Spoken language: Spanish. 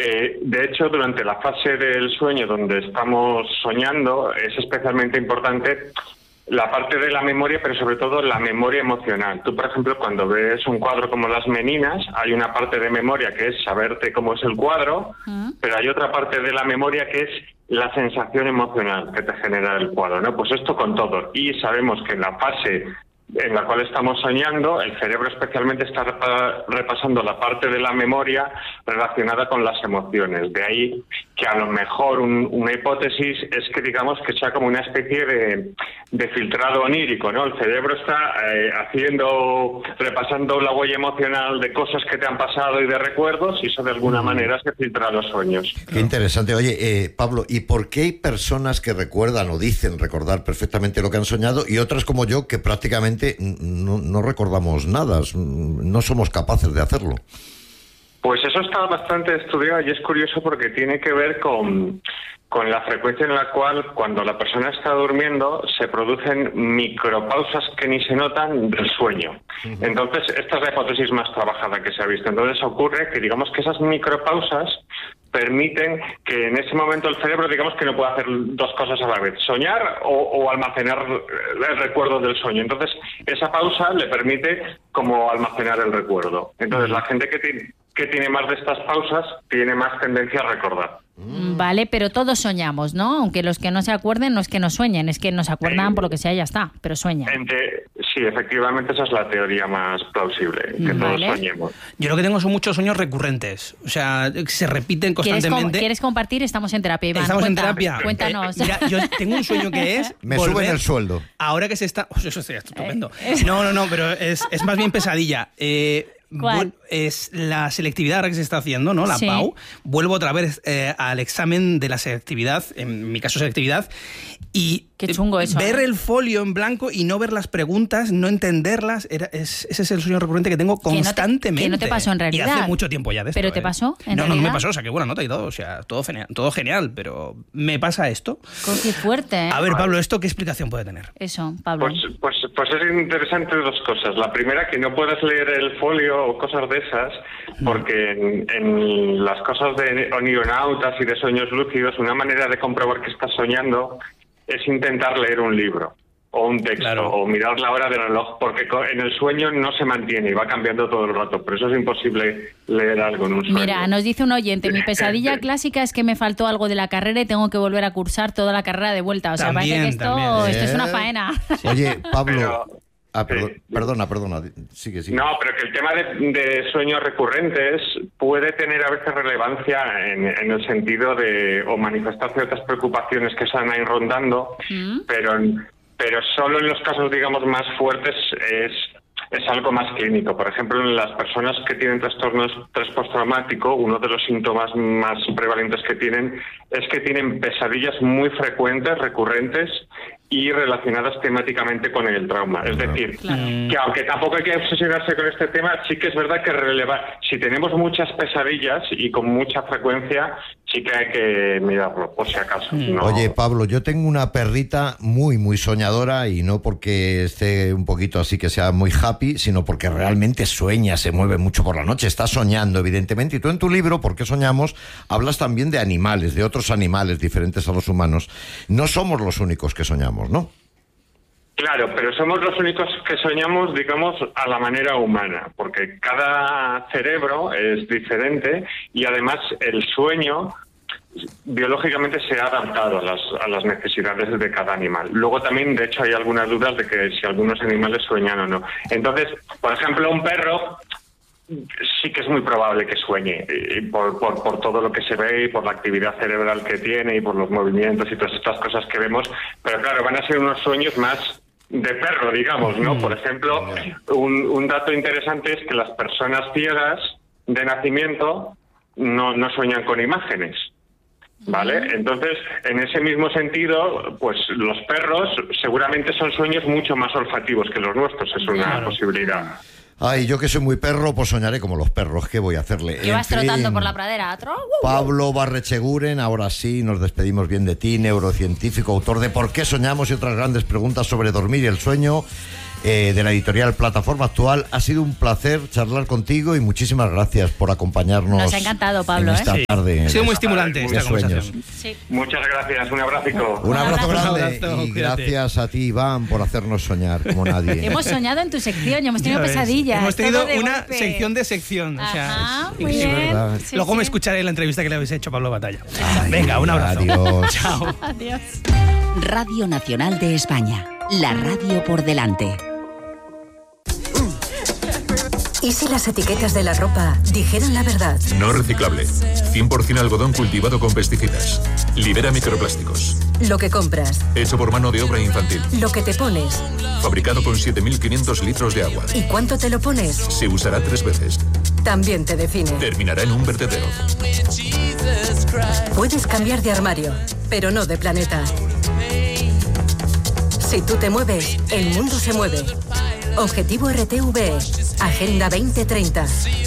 De hecho, durante la fase del sueño donde estamos soñando, es especialmente importante la parte de la memoria, pero sobre todo la memoria emocional. Tú, por ejemplo, cuando ves un cuadro como Las Meninas, hay una parte de memoria que es saberte cómo es el cuadro, pero hay otra parte de la memoria que es la sensación emocional que te genera el cuadro, ¿no? Pues esto con todo. Y sabemos que en la fase en la cual estamos soñando, el cerebro especialmente está repasando la parte de la memoria relacionada con las emociones. De ahí que a lo mejor una hipótesis es que digamos que sea como una especie de filtrado onírico, ¿no? El cerebro está repasando la huella emocional de cosas que te han pasado y de recuerdos, y eso de alguna manera se filtra a los sueños. Qué interesante. Oye, Pablo, ¿y por qué hay personas que recuerdan o dicen recordar perfectamente lo que han soñado y otras como yo que prácticamente no recordamos nada, no somos capaces de hacerlo? Pues eso está bastante estudiado y es curioso porque tiene que ver con la frecuencia en la cual cuando la persona está durmiendo se producen micropausas que ni se notan del sueño. Entonces, esta es la hipótesis más trabajada que se ha visto. Entonces ocurre que digamos que esas micropausas permiten que en ese momento el cerebro, digamos que no puede hacer dos cosas a la vez, soñar o almacenar el recuerdo del sueño. Entonces, esa pausa le permite como almacenar el recuerdo. Entonces, la gente que tiene más de estas pausas tiene más tendencia a recordar. Vale, pero todos soñamos, ¿no? Aunque los que no se acuerden no es que no sueñen, es que no se acuerdan por lo que sea, ya está, pero sueñan. Sí, efectivamente esa es la teoría más plausible, que todos soñemos. Yo lo que tengo son muchos sueños recurrentes, o sea, se repiten constantemente. ¿Quieres compartir? Estamos en terapia, Iván. Estamos en terapia. Cuéntanos. Mira, yo tengo un sueño que es me suben el sueldo. Ahora que se está... eso sería estupendo. No, pero es más bien pesadilla. ¿Cuál? Es la selectividad ahora que se está haciendo, ¿no? La sí. PAU. Vuelvo otra vez al examen de la selectividad, en mi caso selectividad, y qué chungo eso, ver el folio en blanco y no ver las preguntas, no entenderlas, ese es el sueño recurrente que tengo constantemente. ¿Que no te pasó en realidad? Y hace mucho tiempo ya de esto. ¿Pero te pasó en realidad? No me pasó, saqué buena nota y todo, o sea, todo genial, pero me pasa esto. Qué fuerte, ¿eh? A ver, Pablo, ¿esto qué explicación puede tener? Eso, Pablo. Pues es interesante dos cosas. La primera, que no puedas leer el folio o cosas de esas, porque en las cosas de onionautas y de sueños lúcidos, una manera de comprobar que estás soñando es intentar leer un libro o un texto, claro, o mirar la hora del reloj, porque en el sueño no se mantiene y va cambiando todo el rato, por eso es imposible leer algo en un sueño. Mira, nos dice un oyente, mi pesadilla clásica es que me faltó algo de la carrera y tengo que volver a cursar toda la carrera de vuelta, o sea, parece que esto es una faena. Oye, Pablo... Perdona, sigue. No, pero que el tema de sueños recurrentes puede tener a veces relevancia en el sentido de o manifestar ciertas preocupaciones que están ahí rondando, pero solo en los casos, digamos, más fuertes es algo más clínico. Por ejemplo, en las personas que tienen trastornos estrés postraumático, uno de los síntomas más prevalentes que tienen es que tienen pesadillas muy frecuentes, recurrentes y relacionadas temáticamente con el trauma. Es decir, que aunque tampoco hay que obsesionarse con este tema, sí que es verdad que si tenemos muchas pesadillas y con mucha frecuencia, sí que hay que mirarlo, por si acaso. No. Oye, Pablo, yo tengo una perrita muy, muy soñadora, y no porque esté un poquito así que sea muy happy, sino porque realmente sueña, se mueve mucho por la noche, está soñando, evidentemente. Y tú en tu libro, ¿Por qué soñamos?, hablas también de animales, de otros animales diferentes a los humanos. No somos los únicos que soñamos, ¿no? Claro, pero somos los únicos que soñamos, digamos, a la manera humana, porque cada cerebro es diferente y además el sueño biológicamente se ha adaptado a las necesidades de cada animal. Luego también, de hecho, hay algunas dudas de que si algunos animales sueñan o no. Entonces, por ejemplo, un perro sí que es muy probable que sueñe, por todo lo que se ve y por la actividad cerebral que tiene y por los movimientos y todas estas cosas que vemos, pero claro, van a ser unos sueños más de perro, digamos, ¿no? Por ejemplo, un dato interesante es que las personas ciegas de nacimiento no sueñan con imágenes, ¿vale? Entonces, en ese mismo sentido, pues los perros seguramente son sueños mucho más olfativos que los nuestros, es una posibilidad. Ay, yo que soy muy perro, pues soñaré como los perros. ¿Qué voy a hacerle? ¿Y vas trotando por la pradera? Pablo Barrecheguren, ahora sí, nos despedimos bien de ti, neurocientífico, autor de ¿Por qué soñamos?, y otras grandes preguntas sobre dormir y el sueño. de la editorial Plataforma Actual. Ha sido un placer charlar contigo y muchísimas gracias por acompañarnos. Nos ha encantado, Pablo. En esta tarde. Ha sido muy estimulante esta conversación. Sí. Muchas gracias, un abrazo. Un abrazo grande. Un abrazo, y cuídate. Gracias a ti, Iván, por hacernos soñar como nadie. Hemos soñado en tu sección y hemos tenido pesadillas. Hemos tenido todo de una golpe. sección de sección. Ajá, es muy bien. verdad. Sí, Luego me sí. escucharé la entrevista que le habéis hecho a Pablo Batalla. Ay, Venga, un abrazo. adiós. Chao. Adiós. Radio Nacional de España. La radio por delante. ¿Y si las etiquetas de la ropa dijeran la verdad? No reciclable. 100% algodón cultivado con pesticidas. Libera microplásticos. Lo que compras, Hecho por mano de obra infantil. lo que te pones Fabricado con 7.500 litros de agua. y cuánto te lo pones, Se usará 3 veces. también te define. Terminará en un vertedero. Puedes cambiar de armario, pero no de planeta. Si tú te mueves, el mundo se mueve. Objetivo RTV, Agenda 2030.